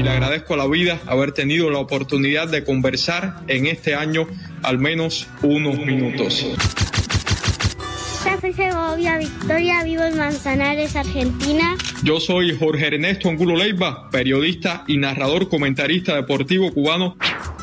y le agradezco a la vida haber tenido la oportunidad de conversar en este año al menos unos minutos. Soy Segovia Victoria, vivo en Manzanares, Argentina. Yo soy Jorge Ernesto Angulo Leiva, periodista y narrador comentarista deportivo cubano.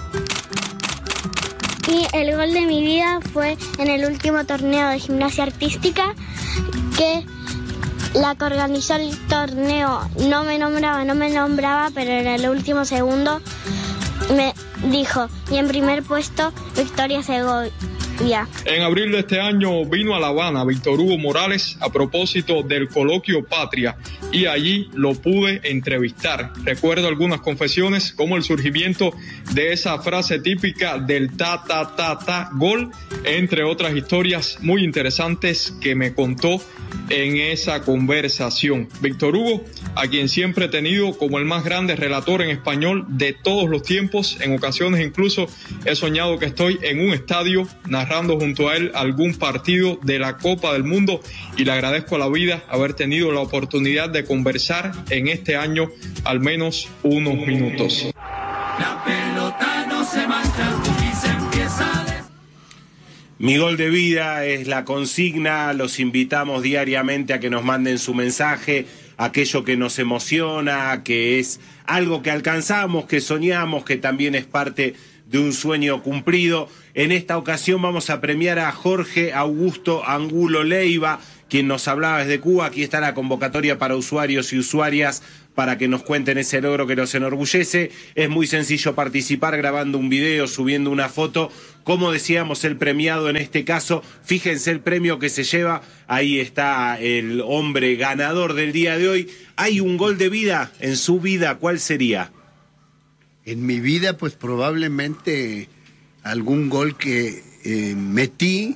Y el gol de mi vida fue en el último torneo de gimnasia artística, que la que organizó el torneo no me nombraba, pero en el último segundo me dijo, y en primer puesto, Victoria Segovia. En abril de este año vino a La Habana Víctor Hugo Morales a propósito del coloquio Patria y allí lo pude entrevistar. Recuerdo algunas confesiones como el surgimiento de esa frase típica del ta gol, entre otras historias muy interesantes que me contó en esa conversación. Víctor Hugo, a quien siempre he tenido como el más grande relator en español de todos los tiempos, en ocasiones incluso he soñado que estoy en un estadio narrando junto a él algún partido de la Copa del Mundo, y le agradezco a la vida haber tenido la oportunidad de conversar en este año al menos unos minutos. La pelota no se mancha y se empieza a... Mi gol de vida es la consigna. Los invitamos diariamente a que nos manden su mensaje, aquello que nos emociona, que es algo que alcanzamos, que soñamos, que también es parte de un sueño cumplido. En esta ocasión vamos a premiar a Jorge Augusto Angulo Leiva, quien nos hablaba desde Cuba. Aquí está la convocatoria para usuarios y usuarias para que nos cuenten ese logro que nos enorgullece. Es muy sencillo participar grabando un video, subiendo una foto. Como decíamos, el premiado en este caso, fíjense el premio que se lleva. Ahí está el hombre ganador del día de hoy. ¿Hay un gol de vida en su vida? ¿Cuál sería? En mi vida, pues probablemente algún gol que metí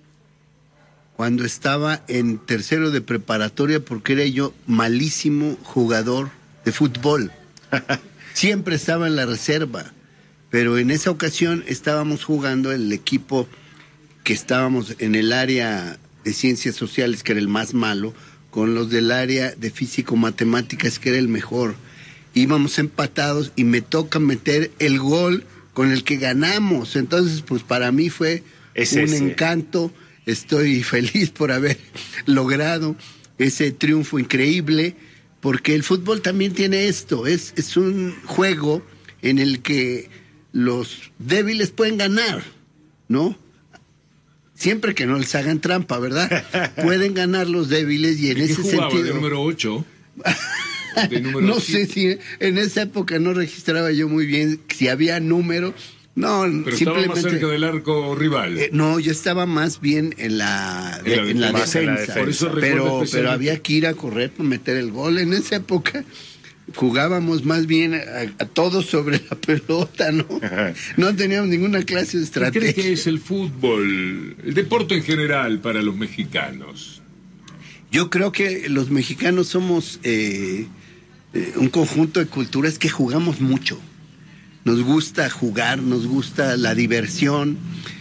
cuando estaba en tercero de preparatoria, porque era yo malísimo jugador de fútbol. Siempre estaba en la reserva, pero en esa ocasión estábamos jugando el equipo que estábamos en el área de ciencias sociales, que era el más malo, con los del área de físico-matemáticas, que era el mejor. Íbamos empatados y me toca meter el gol con el que ganamos. Entonces, pues para mí fue un encanto. Estoy feliz por haber logrado ese triunfo increíble, porque el fútbol también tiene esto, es un juego en el que los débiles pueden ganar, ¿no? Siempre que no les hagan trampa, ¿verdad? Pueden ganar los débiles, y en ese sentido... ¿De número 8? No sé si en esa época no registraba yo muy bien si había número. No, pero estaba más cerca del arco rival. No, yo estaba más bien en la defensa. Por eso pero había que ir a correr para meter el gol. En esa época jugábamos más bien a todos sobre la pelota, ¿no? No teníamos ninguna clase de estrategia. ¿Qué cree que es el fútbol, el deporte en general para los mexicanos? Yo creo que los mexicanos somos un conjunto de culturas que jugamos mucho. Nos gusta jugar, nos gusta la diversión,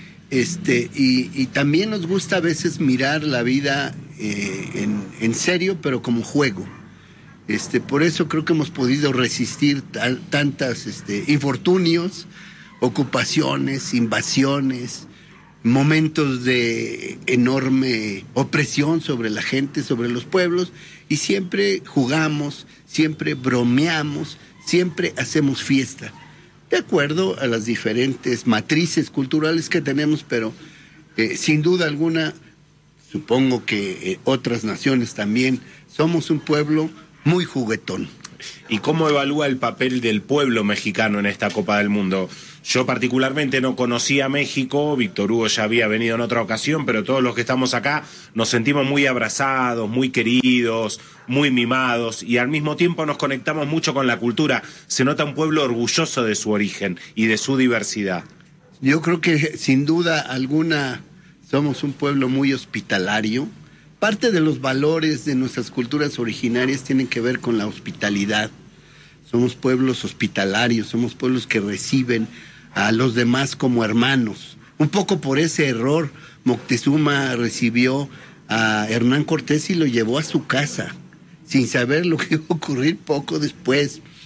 y también nos gusta a veces mirar la vida en serio, pero como juego. Por eso creo que hemos podido resistir tantas infortunios, ocupaciones, invasiones, momentos de enorme opresión sobre la gente, sobre los pueblos, y siempre jugamos, siempre bromeamos, siempre hacemos fiesta, de acuerdo a las diferentes matrices culturales que tenemos, pero sin duda alguna, supongo que otras naciones también, somos un pueblo muy juguetón. ¿Y cómo evalúa el papel del pueblo mexicano en esta Copa del Mundo? Yo particularmente no conocía México, Víctor Hugo ya había venido en otra ocasión, pero todos los que estamos acá nos sentimos muy abrazados, muy queridos, muy mimados, y al mismo tiempo nos conectamos mucho con la cultura. Se nota un pueblo orgulloso de su origen y de su diversidad. Yo creo que sin duda alguna somos un pueblo muy hospitalario. Parte de los valores de nuestras culturas originarias tienen que ver con la hospitalidad. Somos pueblos hospitalarios, somos pueblos que reciben a los demás como hermanos. Un poco por ese error, Moctezuma recibió a Hernán Cortés y lo llevó a su casa, sin saber lo que iba a ocurrir poco después.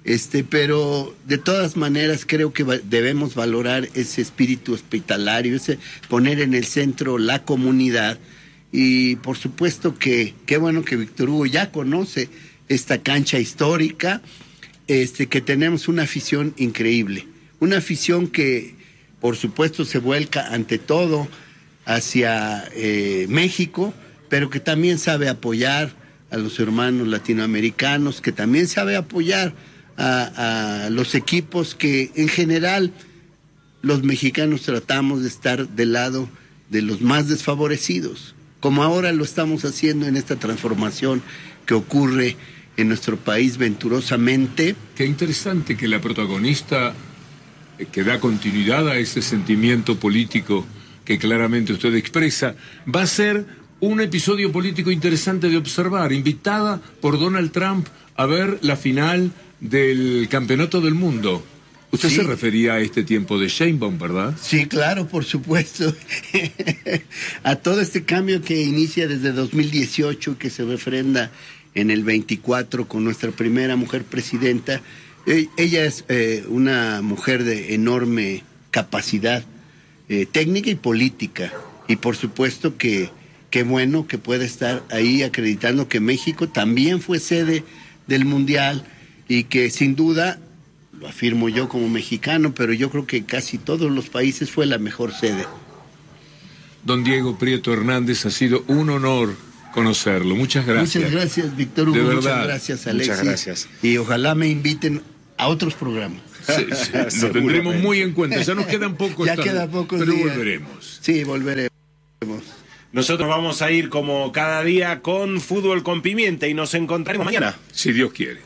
Pero de todas maneras creo que debemos valorar ese espíritu hospitalario, ese poner en el centro la comunidad. Y por supuesto que qué bueno que Víctor Hugo ya conoce esta cancha histórica, que tenemos una afición increíble, una afición que por supuesto se vuelca ante todo hacia México, pero que también sabe apoyar a los hermanos latinoamericanos, que también sabe apoyar a los equipos que en general los mexicanos tratamos de estar del lado de los más desfavorecidos, como ahora lo estamos haciendo en esta transformación que ocurre en nuestro país venturosamente. Qué interesante que la protagonista que da continuidad a ese sentimiento político que claramente usted expresa, va a ser un episodio político interesante de observar, invitada por Donald Trump a ver la final del Campeonato del Mundo. Usted se refería a este tiempo de Sheinbaum, ¿verdad? Sí, claro, por supuesto. A todo este cambio que inicia desde 2018, que se refrenda en el 24 con nuestra primera mujer presidenta. Ella es una mujer de enorme capacidad técnica y política. Y por supuesto que qué bueno que puede estar ahí acreditando que México también fue sede del Mundial y que sin duda, lo afirmo yo como mexicano, pero yo creo que casi todos los países fue la mejor sede. Don Diego Prieto Hernández, ha sido un honor conocerlo. Muchas gracias. Muchas gracias, Víctor Hugo. De verdad. Muchas gracias, Alexis. Muchas gracias. Y ojalá me inviten a otros programas. Sí, lo tendremos muy en cuenta. Ya nos quedan pocos días. Ya quedan pocos pero días. Volveremos. Sí, volveremos. Nosotros vamos a ir como cada día con Fútbol con Pimienta y nos encontraremos mañana. Si Dios quiere.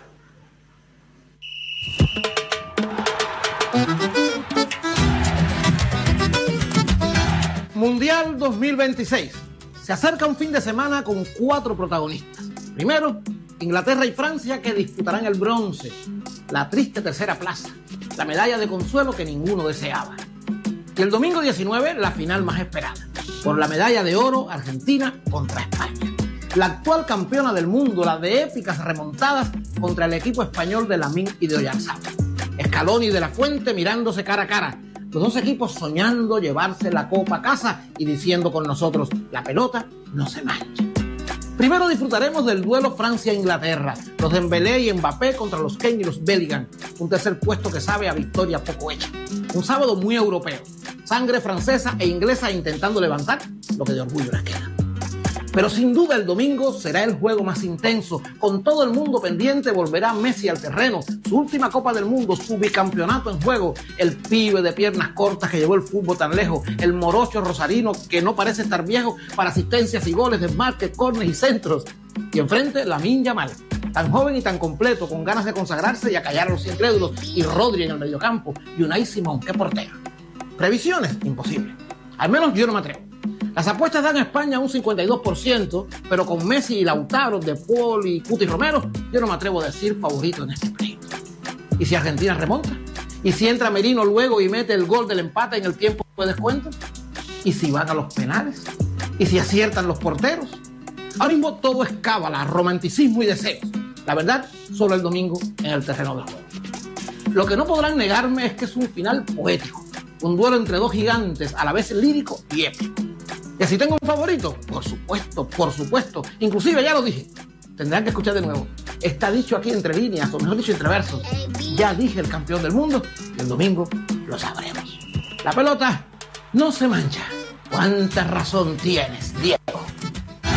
Mundial 2026. Se acerca un fin de semana con 4 protagonistas. Primero, Inglaterra y Francia, que disputarán el bronce, la triste tercera plaza, la medalla de consuelo que ninguno deseaba. Y el domingo 19, la final más esperada, por la medalla de oro, Argentina contra España. La actual campeona del mundo, la de épicas remontadas contra el equipo español de Lamine y de Oyarzabal. Scaloni y De La Fuente mirándose cara a cara, los dos equipos soñando llevarse la copa a casa y diciendo con nosotros, la pelota no se mancha. Primero disfrutaremos del duelo Francia-Inglaterra, los Dembélé y Mbappé contra los Kane y los Bellingham, un tercer puesto que sabe a victoria poco hecha. Un sábado muy europeo, sangre francesa e inglesa intentando levantar lo que de orgullo les queda. Pero sin duda el domingo será el juego más intenso. Con todo el mundo pendiente volverá Messi al terreno. Su última Copa del Mundo, su bicampeonato en juego. El pibe de piernas cortas que llevó el fútbol tan lejos. El morocho rosarino que no parece estar viejo para asistencias y goles, desmarques, córneres y centros. Y enfrente, Lamine Yamal, tan joven y tan completo, con ganas de consagrarse y acallar a los incrédulos. Y Rodri en el mediocampo. Y Unai Simón, qué portero. Previsiones, imposible. Al menos yo no me atrevo. Las apuestas dan a España un 52%, pero con Messi y Lautaro, De Paul y Cuti Romero, yo no me atrevo a decir favorito en este pleito. ¿Y si Argentina remonta? ¿Y si entra Merino luego y mete el gol del empate en el tiempo de descuento? ¿Y si van a los penales? ¿Y si aciertan los porteros? Ahora mismo todo es cábala, romanticismo y deseos. La verdad, solo el domingo en el terreno del juego. Lo que no podrán negarme es que es un final poético, un duelo entre dos gigantes, a la vez lírico y épico. ¿Y si tengo un favorito? Por supuesto. Inclusive ya lo dije. Tendrán que escuchar de nuevo. Está dicho aquí entre líneas, o mejor dicho, entre versos. Ya dije el campeón del mundo y el domingo lo sabremos. La pelota no se mancha. ¿Cuánta razón tienes, Diego?